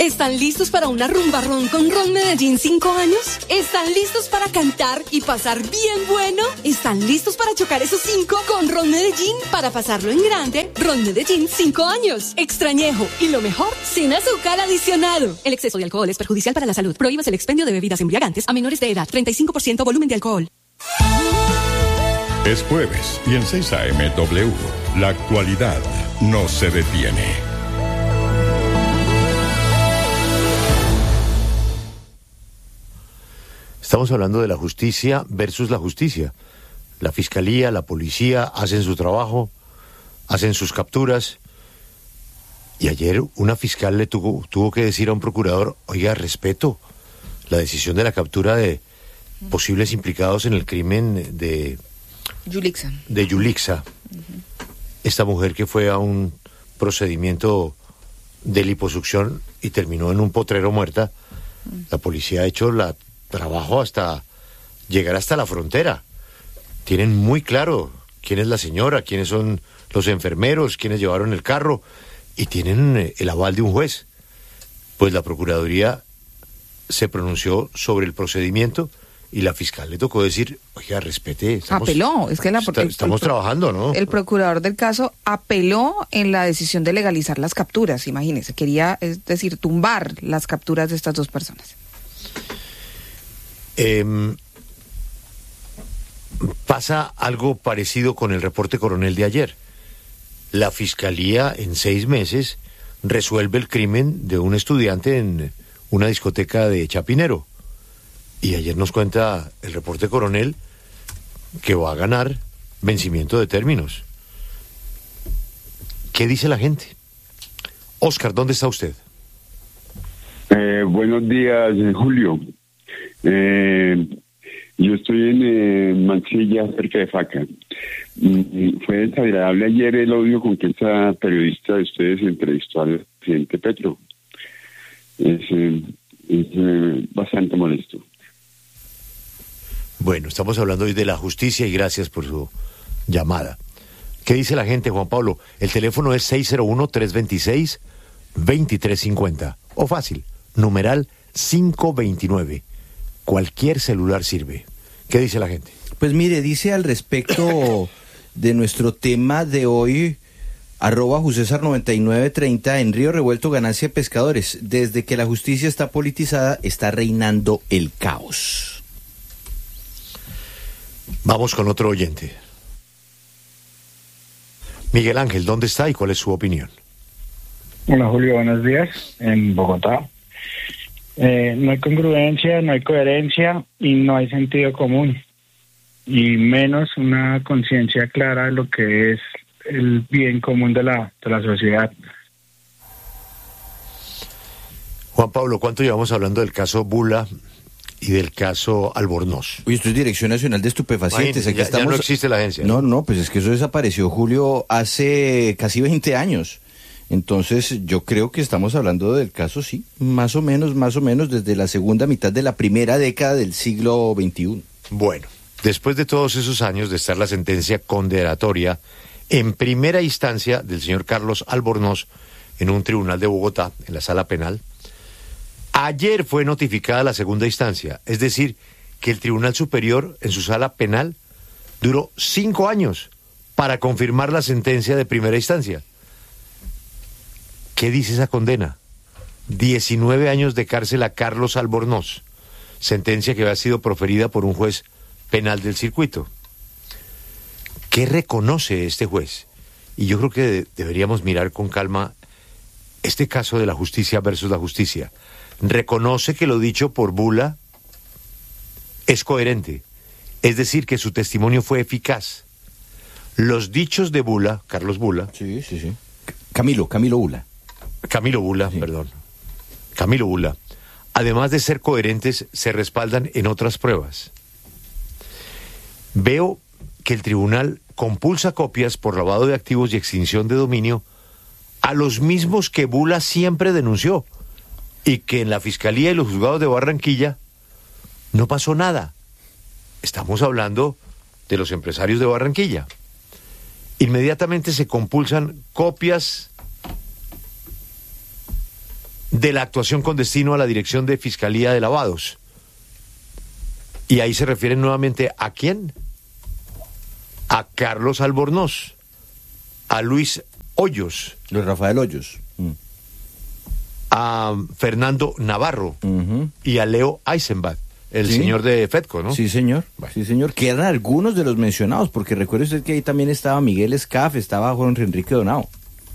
¿Están listos para una rumba ron con Ron Medellín 5 años? ¿Están listos para cantar y pasar bien bueno? ¿Están listos para chocar esos 5 con Ron Medellín? Para pasarlo en grande, Ron Medellín 5 años. Extrañejo y lo mejor, sin azúcar adicionado. El exceso de alcohol es perjudicial para la salud. Prohíbas el expendio de bebidas embriagantes a menores de edad. 35% volumen de alcohol. Es jueves y en 6 AM W, la actualidad no se detiene. Estamos hablando de la justicia versus la justicia. La fiscalía, la policía hacen su trabajo, hacen sus capturas. Y ayer una fiscal le tuvo que decir a un procurador, oiga, respeto la decisión de la captura de posibles implicados en el crimen de Yulixa. Esta mujer que fue a un procedimiento de liposucción y terminó en un potrero muerta. La policía ha hecho trabajo hasta llegar hasta la frontera. Tienen muy claro quién es la señora, quiénes son los enfermeros, quiénes llevaron el carro, y tienen el aval de un juez. Pues la Procuraduría se pronunció sobre el procedimiento y la fiscal le tocó decir, oiga, respete. Apeló, es que estamos trabajando, ¿no? El procurador del caso apeló en la decisión de legalizar las capturas, imagínese, quería, es decir, tumbar las capturas de estas dos personas. Pasa algo parecido con el reporte coronel de ayer. La fiscalía en 6 meses resuelve el crimen de un estudiante en una discoteca de Chapinero. Y ayer nos cuenta el reporte coronel que va a ganar vencimiento de términos. ¿Qué dice la gente? Oscar, ¿dónde está usted? Buenos días, Julio. Yo estoy en Mansilla, cerca de Faca. Fue desagradable ayer el audio con que esta periodista de ustedes entrevistó al presidente Petro. Es bastante molesto. Bueno, estamos hablando hoy de la justicia y gracias por su llamada. ¿Qué dice la gente, Juan Pablo? El teléfono es 601-326-2350. O fácil, numeral 529. Cualquier celular sirve. ¿Qué dice la gente? Pues mire, dice al respecto de nuestro tema de hoy, @Jusésar9930, en Río Revuelto, ganancia de pescadores. Desde que la justicia está politizada, está reinando el caos. Vamos con otro oyente. Miguel Ángel, ¿dónde está y cuál es su opinión? Hola Julio, buenos días. En Bogotá. No hay congruencia, no hay coherencia y no hay sentido común. Y menos una conciencia clara de lo que es el bien común de la sociedad. Juan Pablo, ¿cuánto llevamos hablando del caso Bula y del caso Albornoz? Uy, esto es Dirección Nacional de Estupefacientes. Aquí ya no existe la agencia. No, pues es que eso desapareció, Julio, hace casi 20 años. Entonces, yo creo que estamos hablando del caso, sí, más o menos, desde la segunda mitad de la primera década del siglo XXI. Bueno, después de todos esos años de estar la sentencia condenatoria en primera instancia del señor Carlos Albornoz en un tribunal de Bogotá, en la sala penal, ayer fue notificada la segunda instancia, es decir, que el Tribunal Superior en su sala penal duró 5 años para confirmar la sentencia de primera instancia. ¿Qué dice esa condena? 19 años de cárcel a Carlos Albornoz, sentencia que había sido proferida por un juez penal del circuito. ¿Qué reconoce este juez? Y yo creo que deberíamos mirar con calma este caso de la justicia versus la justicia. Reconoce que lo dicho por Bula es coherente, es decir, que su testimonio fue eficaz. Los dichos de Bula, Carlos Bula... Sí. Camilo Bula. Camilo Bula, sí. Camilo Bula, además de ser coherentes, se respaldan en otras pruebas. Veo que el tribunal compulsa copias por lavado de activos y extinción de dominio a los mismos que Bula siempre denunció y que en la Fiscalía y los juzgados de Barranquilla no pasó nada. Estamos hablando de los empresarios de Barranquilla. Inmediatamente se compulsan copias de la actuación con destino a la Dirección de Fiscalía de Lavados. Y ahí se refieren nuevamente ¿a quién? A Carlos Albornoz, a Luis Hoyos. Luis Rafael Hoyos. A Fernando Navarro y a Leo Eisenbach, el señor de Fedco, ¿no? Sí, señor. Bueno. Sí, señor. Que eran algunos de los mencionados, porque recuerde usted que ahí también estaba Miguel Escaf, estaba Juan Enrique Donao.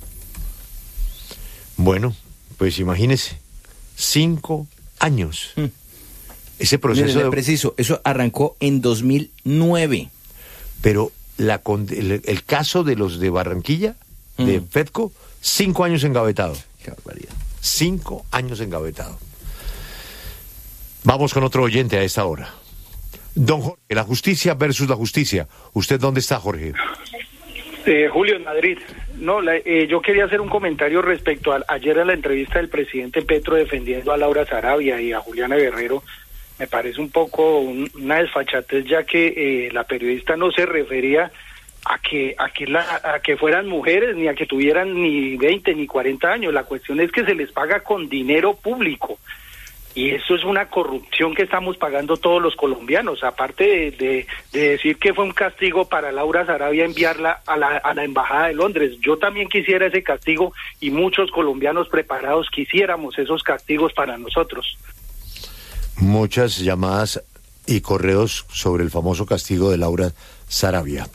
Bueno, pues imagínese, 5 años. Ese proceso... Mire, preciso, eso arrancó en 2009. Pero el caso de los de Barranquilla, de Fedco, 5 años engavetado. Qué barbaridad. 5 años engavetado. Vamos con otro oyente a esta hora. Don Jorge, la justicia versus la justicia. ¿Usted dónde está, Jorge? Julio, en Madrid. No, yo quería hacer un comentario respecto ayer a la entrevista del presidente Petro defendiendo a Laura Sarabia y a Juliana Guerrero. Me parece un poco una desfachatez, ya que la periodista no se refería a que fueran mujeres, ni a que tuvieran ni 20 ni 40 años. La cuestión es que se les paga con dinero público. Y eso es una corrupción que estamos pagando todos los colombianos, aparte de decir que fue un castigo para Laura Sarabia enviarla a la Embajada de Londres. Yo también quisiera ese castigo y muchos colombianos preparados quisiéramos esos castigos para nosotros. Muchas llamadas y correos sobre el famoso castigo de Laura Sarabia.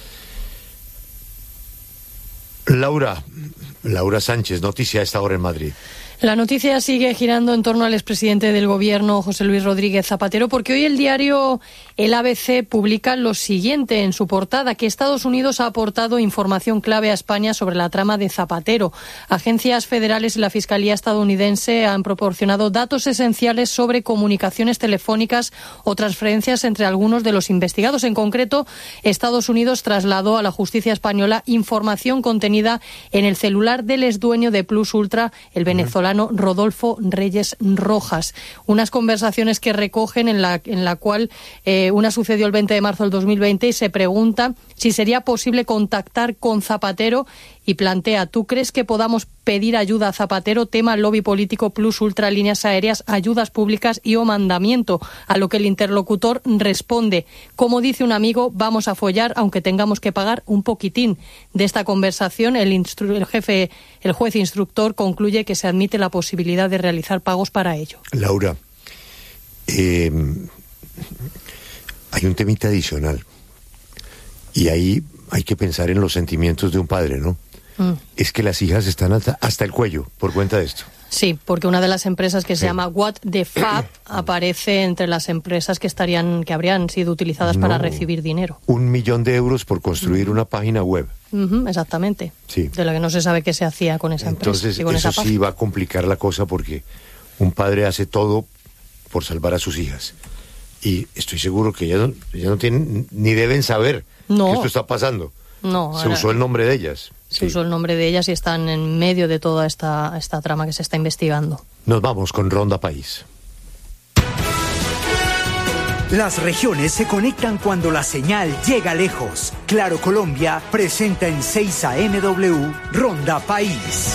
Laura Sánchez, noticia a esta hora en Madrid. La noticia sigue girando en torno al expresidente del Gobierno, José Luis Rodríguez Zapatero, porque hoy el diario El ABC publica lo siguiente en su portada, que Estados Unidos ha aportado información clave a España sobre la trama de Zapatero. Agencias federales y la Fiscalía estadounidense han proporcionado datos esenciales sobre comunicaciones telefónicas o transferencias entre algunos de los investigados. En concreto, Estados Unidos trasladó a la justicia española información contenida en el celular del exdueño de Plus Ultra, el venezolano Rodolfo Reyes Rojas. Unas conversaciones que recogen en la cual una sucedió el 20 de marzo del 2020 y se pregunta si sería posible contactar con Zapatero y plantea: ¿tú crees que podamos pedir ayuda a Zapatero? Tema lobby político, Plus Ultra, líneas aéreas, ayudas públicas y o mandamiento. A lo que el interlocutor responde: como dice un amigo, vamos a follar aunque tengamos que pagar un poquitín. De esta conversación el juez instructor concluye que se admite la posibilidad de realizar pagos para ello. Laura, hay un temita adicional y ahí hay que pensar en los sentimientos de un padre, ¿no? Es que las hijas están hasta el cuello por cuenta de esto. Sí, porque una de las empresas que se llama What the Fab aparece entre las empresas que habrían sido utilizadas para recibir dinero. 1 millón de euros por construir una página web. Exactamente. Sí. De la que no se sabe qué se hacía con esa empresa. Entonces, con eso esa sí va a complicar la cosa porque un padre hace todo por salvar a sus hijas. Y estoy seguro que ya no tienen ni deben saber que esto está pasando. No, se usó el nombre de ellas. Se usó el nombre de ellas y están en medio de toda esta trama que se está investigando. Nos vamos con Ronda País. Las regiones se conectan cuando la señal llega lejos. Claro Colombia presenta en 6 AM Ronda País.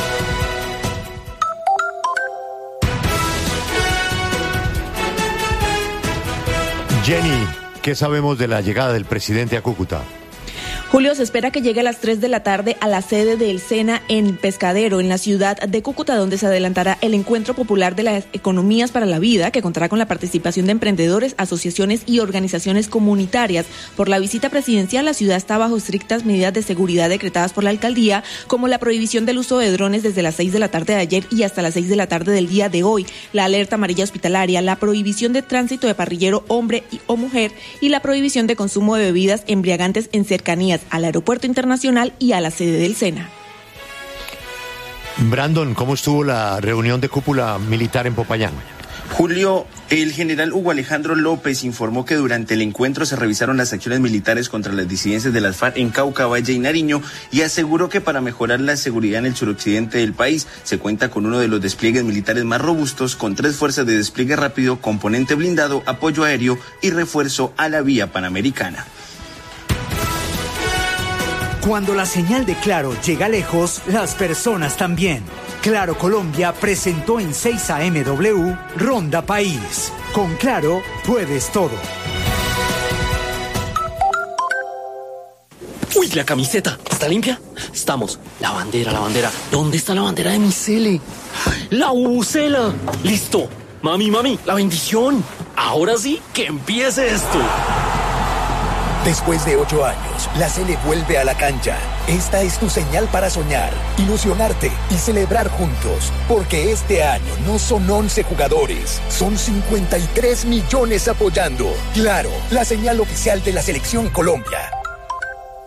Jenny, ¿qué sabemos de la llegada del presidente a Cúcuta? Julio, se espera que llegue a las 3 de la tarde a la sede del SENA en Pescadero, en la ciudad de Cúcuta, donde se adelantará el Encuentro Popular de las Economías para la Vida, que contará con la participación de emprendedores, asociaciones y organizaciones comunitarias. Por la visita presidencial, la ciudad está bajo estrictas medidas de seguridad decretadas por la alcaldía, como la prohibición del uso de drones desde las 6 de la tarde de ayer y hasta las 6 de la tarde del día de hoy, la alerta amarilla hospitalaria, la prohibición de tránsito de parrillero hombre o mujer y la prohibición de consumo de bebidas embriagantes en cercanías al aeropuerto internacional y a la sede del SENA. Brandon, ¿cómo estuvo la reunión de cúpula militar en Popayán? Julio, el general Hugo Alejandro López informó que durante el encuentro se revisaron las acciones militares contra las disidencias de las FARC en Cauca, Valle y Nariño y aseguró que para mejorar la seguridad en el suroccidente del país se cuenta con uno de los despliegues militares más robustos, con 3 fuerzas de despliegue rápido, componente blindado, apoyo aéreo y refuerzo a la vía panamericana. Cuando la señal de Claro llega lejos, las personas también. Claro Colombia presentó en 6 AMW Ronda País. Con Claro, puedes todo. Uy, la camiseta, ¿está limpia? Estamos. La bandera. ¿Dónde está la bandera de mi Cele? ¡La bubucela! ¡Listo! Mami, la bendición. Ahora sí, que empiece esto. Después de 8 años, la Cele vuelve a la cancha. Esta es tu señal para soñar, ilusionarte y celebrar juntos. Porque este año no son 11 jugadores, son 53 millones apoyando. Claro, la señal oficial de la Selección Colombia.